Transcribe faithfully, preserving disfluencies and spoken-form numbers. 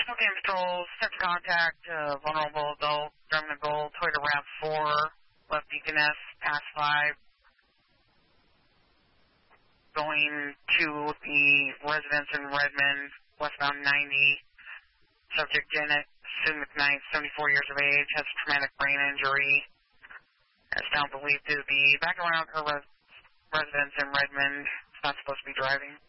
Okay, Patrol, sent to contact, uh, vulnerable adult, driving a gold, Toyota RAV four, left Deaconess, past five, going to the residence in Redmond, westbound ninety, subject Janet Sue McKnight, seventy-four years of age, has traumatic brain injury, is now believed to be back around her res- residence in Redmond, is not supposed to be driving.